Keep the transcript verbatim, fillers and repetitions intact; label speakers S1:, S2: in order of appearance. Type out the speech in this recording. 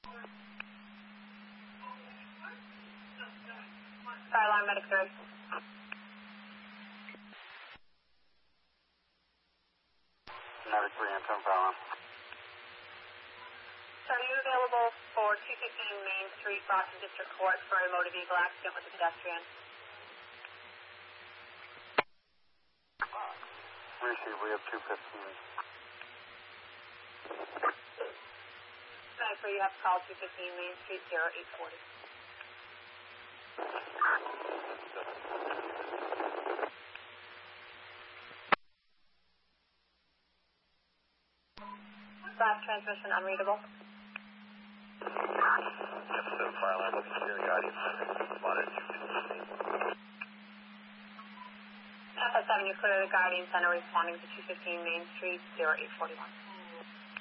S1: Fire alarm, medic third.
S2: Medic three, Anton fire alarm.
S1: So are you available for two fifteen Main Street, Boston District Court for a motor vehicle accident with a pedestrian?
S2: Receive, we have two fifteen.
S1: Medic three, you have to call two fifteen Main Street, zero eight forty. Last transmission unreadable.
S2: Episode fire alarm with the security guardian center. Spotted two fifteen.
S1: F S seven, you clear the Guardian Center responding to two fifteen Main Street, zero eight forty-one.